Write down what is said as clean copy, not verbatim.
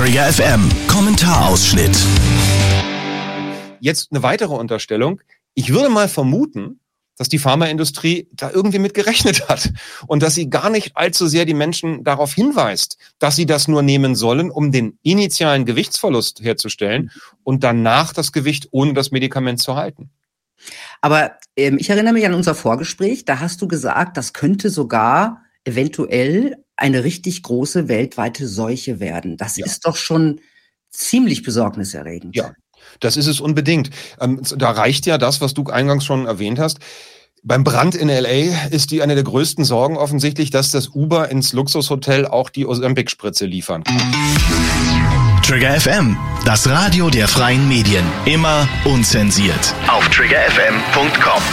Trigger FM Kommentarausschnitt. Jetzt eine weitere Unterstellung. Ich würde mal vermuten, dass die Pharmaindustrie da irgendwie mit gerechnet hat und dass sie gar nicht allzu sehr die Menschen darauf hinweist, dass sie das nur nehmen sollen, um den initialen Gewichtsverlust herzustellen und danach das Gewicht ohne das Medikament zu halten. Aber ich erinnere mich an unser Vorgespräch, da hast du gesagt, das könnte sogar eventuell eine richtig große weltweite Seuche werden. Das ist doch schon ziemlich besorgniserregend. Ja, das ist es unbedingt. Da reicht ja das, was du eingangs schon erwähnt hast. Beim Brand in L.A. ist eine der größten Sorgen offensichtlich, dass das Uber ins Luxushotel auch die Ozempic-Spritze liefern kann. Trigger FM, das Radio der freien Medien. Immer unzensiert. Auf triggerfm.com.